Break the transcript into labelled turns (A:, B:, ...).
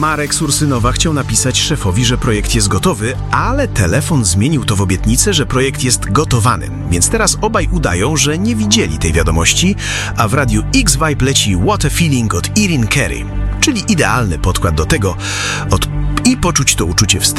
A: Marek Sursynowa chciał napisać szefowi, że projekt jest gotowy, ale telefon zmienił to w obietnicę, że projekt jest gotowany. Więc teraz obaj udają, że nie widzieli tej wiadomości, a w radiu X-Vibe leci What a Feeling od Erin Carey, czyli idealny podkład do tego i poczuć to uczucie wstępu